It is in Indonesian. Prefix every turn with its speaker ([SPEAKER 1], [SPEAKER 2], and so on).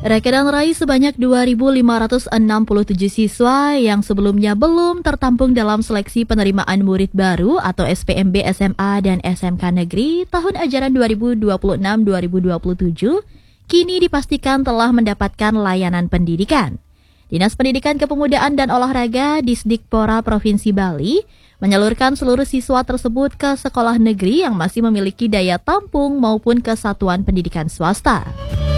[SPEAKER 1] Rekedan raih sebanyak 2.567 siswa yang sebelumnya belum tertampung dalam seleksi penerimaan murid baru atau SPMB SMA dan SMK Negeri tahun ajaran 2026-2027 kini dipastikan telah mendapatkan layanan pendidikan. Dinas Pendidikan Kepemudaan dan Olahraga Disdikpora Provinsi Bali menyalurkan seluruh siswa tersebut ke sekolah negeri yang masih memiliki daya tampung maupun ke satuan pendidikan swasta.